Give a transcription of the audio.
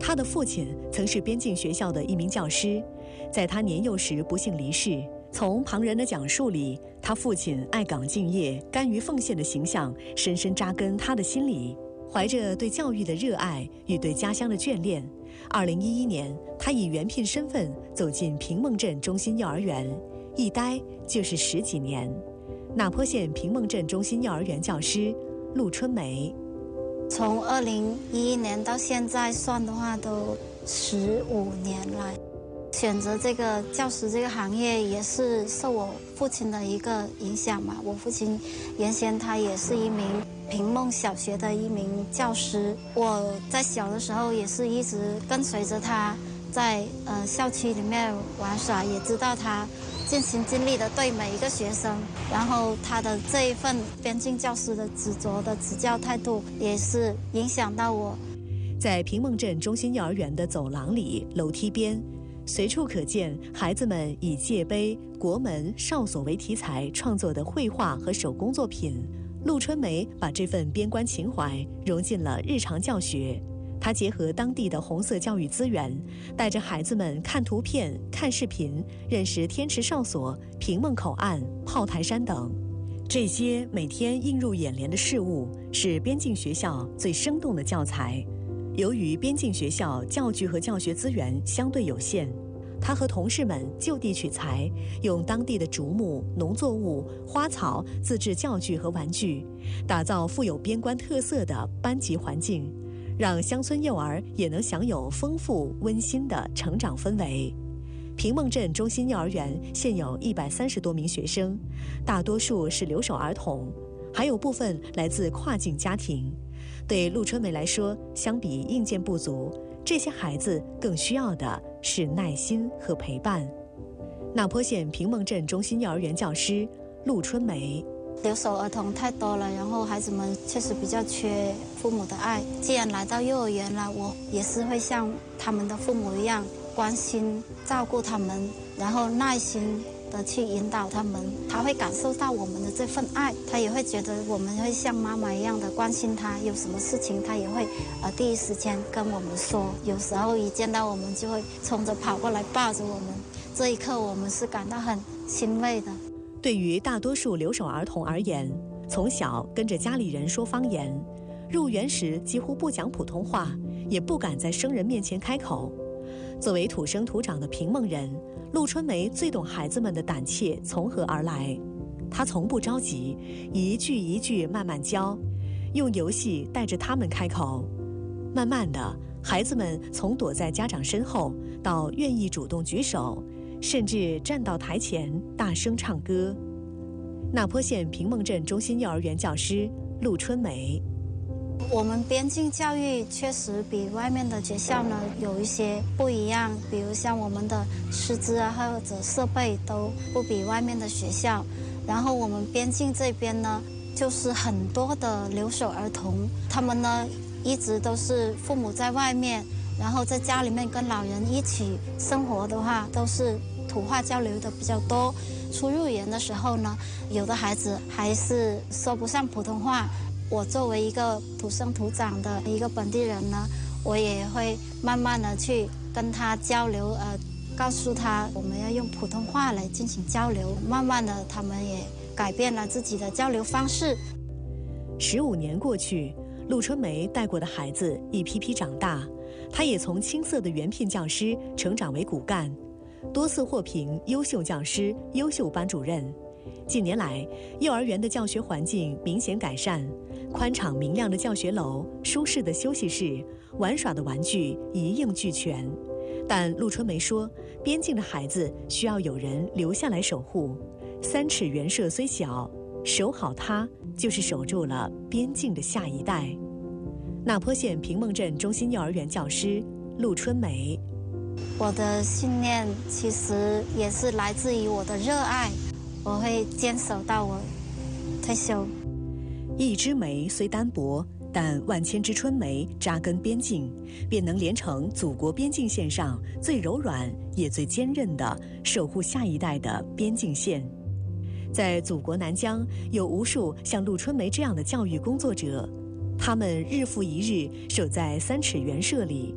他的父亲曾是边境学校的一名教师，在他年幼时不幸离世。从旁人的讲述里，他父亲爱岗敬业、甘于奉献的形象深深扎根他的心里。怀着对教育的热爱与对家乡的眷恋，2011年，他以原聘身份走进平孟镇中心幼儿园，一待就是10几年。那坡县平孟镇中心幼儿园教师陆春梅， 从2011年到现在算的话，都15年了。选择这个教师这个行业也是受我父亲的一个影响嘛。我父亲原先他也是一名平孟小学的一名教师，我在小的时候也是一直跟随着他在校区里面玩耍，也知道他尽心尽力的对每一个学生，然后他的这一份边境教师的执着的指教态度也是影响到我。 在平孟镇中心幼儿园的走廊里、楼梯边，随处可见孩子们以界碑、国门、哨所为题材创作的绘画和手工作品。陆春梅把这份边关情怀融进了日常教学。她结合当地的红色教育资源，带着孩子们看图片、看视频，认识天池哨所、平孟口岸、炮台山等。这些每天映入眼帘的事物，是边境学校最生动的教材。由于边境学校教具和教学资源相对有限，他和同事们就地取材，用当地的竹木、农作物、花草自制教具和玩具，打造富有边关特色的班级环境，让乡村幼儿也能享有丰富温馨的成长氛围。平孟镇中心幼儿园现有130多名学生，大多数是留守儿童，还有部分来自跨境家庭。对陆春梅来说，相比硬件不足，这些孩子更需要的是耐心和陪伴。那坡县平孟镇中心幼儿园教师陆春梅， 留守儿童太多了，然后孩子们确实比较缺父母的爱。既然来到幼儿园了，我也是会像他们的父母一样关心照顾他们，然后耐心的去引导他们。他会感受到我们的这份爱，他也会觉得我们会像妈妈一样的关心他，有什么事情他也会第一时间跟我们说。有时候一见到我们就会冲着跑过来抱着我们，这一刻我们是感到很欣慰的。 对于大多数留守儿童而言，从小跟着家里人说方言，入园时几乎不讲普通话，也不敢在生人面前开口。作为土生土长的平孟人，陆春梅最懂孩子们的胆怯从何而来。她从不着急，一句一句慢慢教，用游戏带着他们开口。慢慢的，孩子们从躲在家长身后，到愿意主动举手，甚至站到台前大声唱歌。那坡县平孟镇中心幼儿园教师陆春梅， 我们边境教育确实比外面的学校呢有一些不一样，比如像我们的师资啊或者设备都不比外面的学校。然后我们边境这边呢，就是很多的留守儿童，他们呢一直都是父母在外面，然后在家里面跟老人一起生活的话，都是土话交流的比较多。初入园的时候呢，有的孩子还是说不上普通话。我作为一个土生土长的一个本地人呢，我也会慢慢的去跟他交流，告诉他我们要用普通话来进行交流。慢慢的，他们也改变了自己的交流方式。 15年过去，陆春梅带过的孩子一批批长大，她也从青涩的原聘教师成长为骨干，多次获评优秀教师、优秀班主任。近年来，幼儿园的教学环境明显改善，宽敞明亮的教学楼、舒适的休息室、玩耍的玩具一应俱全。但陆春梅说，边境的孩子需要有人留下来守护。3尺园舍虽小，守好它，就是守住了边境的下一代。那坡县平孟镇中心幼儿园教师陆春梅， 我的信念其实也是来自于我的热爱，我会坚守到我退休。 一枝梅虽单薄，但万千枝春梅扎根边境，便能连成祖国边境线上最柔软也最坚韧的守护下一代的边境线。在祖国南疆，有无数像陆春梅这样的教育工作者，他们日复一日守在3尺园舍里，